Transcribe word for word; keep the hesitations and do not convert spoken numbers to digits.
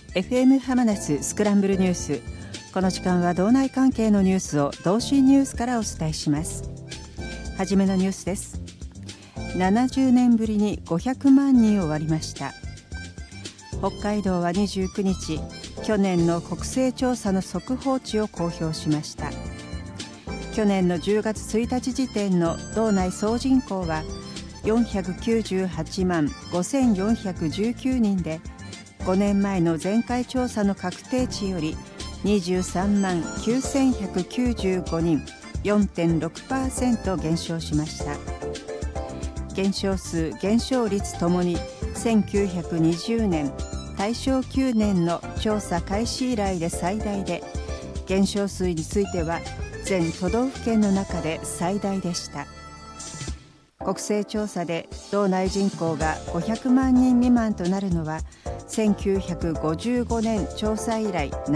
エフエム 浜松スクランブルニュース。この時間は道内関係のニュースを同心ニュースからお伝えします。はじめのニュースです。ななじゅうねんぶりにごひゃくまんにんを割りました。北海道はにじゅうくにち、去年の国勢調査の速報値を公表しました。去年のじゅうがつついたち時点の道内総人口はよんひゃくきゅうじゅうはちまんごせんよんひゃくじゅうきゅうにんで、ごねんまえの前回調査の確定値よりにじゅうさんまんきゅうせんひゃくきゅうじゅうごにん、よんてんろくパーセント 減少しました。減少数、減少率ともにせんきゅうひゃくにじゅうねん、大正きゅうねんの調査開始以来で最大で、減少数については全都道府県の中で最大でした。国勢調査で道内人口がごひゃくまんにん未満となるのはせんきゅうひゃくごじゅうごねん調査以来